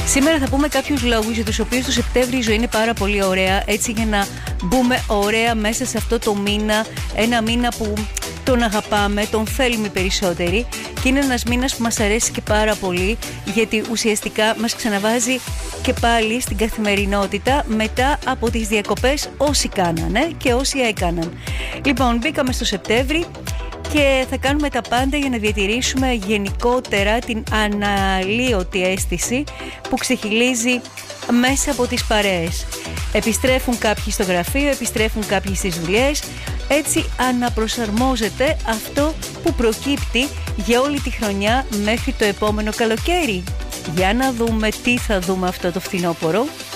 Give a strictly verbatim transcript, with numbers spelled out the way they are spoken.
Σήμερα θα πούμε κάποιους λόγους για τους οποίους το Σεπτέμβρη η ζωή είναι πάρα πολύ ωραία, έτσι για να μπούμε ωραία μέσα σε αυτό το μήνα, ένα μήνα που τον αγαπάμε, τον θέλουμε περισσότεροι και είναι ένας μήνας που μας αρέσει και πάρα πολύ, γιατί ουσιαστικά μας ξαναβάζει και πάλι στην καθημερινότητα μετά από τις διακοπές όσοι κάνανε και όσοι έκαναν. Λοιπόν, μπήκαμε στο Σεπτέμβρη και θα κάνουμε τα πάντα για να διατηρήσουμε γενικότερα την αναλύωτη αίσθηση που ξεχυλίζει μέσα από τις παρέες. Επιστρέφουν κάποιοι στο γραφείο, επιστρέφουν κάποιοι στις δουλειές. Έτσι αναπροσαρμόζεται αυτό που προκύπτει για όλη τη χρονιά μέχρι το επόμενο καλοκαίρι. Για να δούμε τι θα δούμε αυτό το φθινόπωρο.